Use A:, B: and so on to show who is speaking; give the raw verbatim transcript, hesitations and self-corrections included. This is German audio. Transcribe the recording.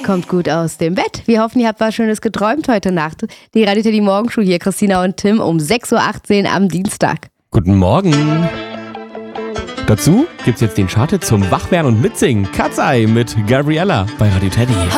A: kommt gut aus dem Bett. Wir hoffen, ihr habt was Schönes geträumt heute Nacht. Die Radio Teddy Morgenshow hier, Christina und Tim um sechs Uhr achtzehn am Dienstag.
B: Guten Morgen. Dazu gibt's jetzt den Chart zum Wachwerden und Mitsingen. Katzei mit Gabriella bei Radio Teddy.